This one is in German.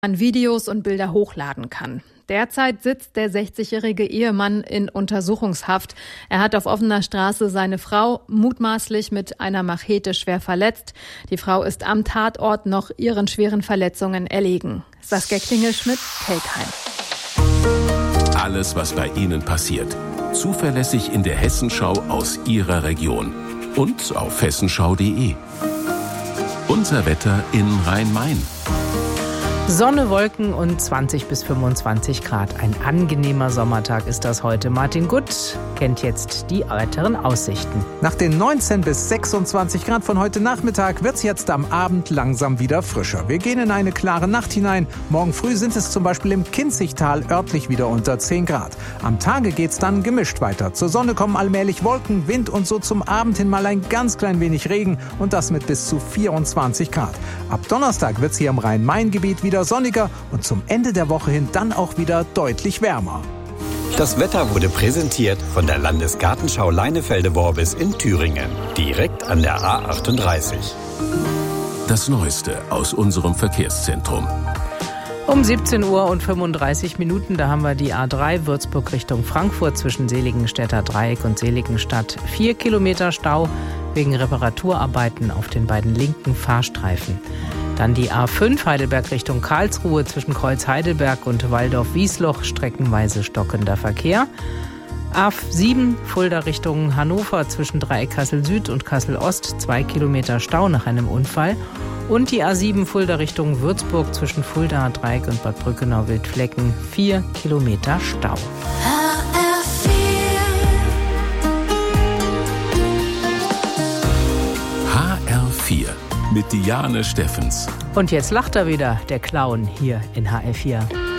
man Videos und Bilder hochladen kann. Derzeit sitzt der 60-jährige Ehemann in Untersuchungshaft. Er hat auf offener Straße seine Frau mutmaßlich mit einer Machete schwer verletzt. Die Frau ist am Tatort noch ihren schweren Verletzungen erlegen. Saskia Klingelschmidt, Kelkheim. Alles, was bei Ihnen passiert. Zuverlässig in der Hessenschau aus Ihrer Region. Und auf hessenschau.de. Unser Wetter in Rhein-Main. Sonne, Wolken und 20 bis 25 Grad. Ein angenehmer Sommertag ist das heute. Martin Gutt kennt jetzt die weiteren Aussichten. Nach den 19 bis 26 Grad von heute Nachmittag wird es jetzt am Abend langsam wieder frischer. Wir gehen in eine klare Nacht hinein. Morgen früh sind es zum Beispiel im Kinzigtal örtlich wieder unter 10 Grad. Am Tage geht es dann gemischt weiter. Zur Sonne kommen allmählich Wolken, Wind und so zum Abend hin mal ein ganz klein wenig Regen und das mit bis zu 24 Grad. Ab Donnerstag wird es hier im Rhein-Main-Gebiet wieder sonniger und zum Ende der Woche hin dann auch wieder deutlich wärmer. Das Wetter wurde präsentiert von der Landesgartenschau Leinefelde-Worbis in Thüringen, direkt an der A38. Das Neueste aus unserem Verkehrszentrum. Um 17 Uhr und 35 Minuten, da haben wir die A3 Würzburg Richtung Frankfurt zwischen Seligenstädter Dreieck und Seligenstadt. 4 Kilometer Stau wegen Reparaturarbeiten auf den beiden linken Fahrstreifen. Dann die A5 Heidelberg Richtung Karlsruhe zwischen Kreuz Heidelberg und Waldorf-Wiesloch, streckenweise stockender Verkehr. A7 Fulda Richtung Hannover zwischen Dreieck Kassel Süd und Kassel Ost, 2 Kilometer Stau nach einem Unfall. Und die A7 Fulda Richtung Würzburg zwischen Fulda Dreieck und Bad Brückenau-Wildflecken, 4 Kilometer Stau. HR4 mit Diane Steffens. Und jetzt lacht er wieder, der Clown hier in HR4.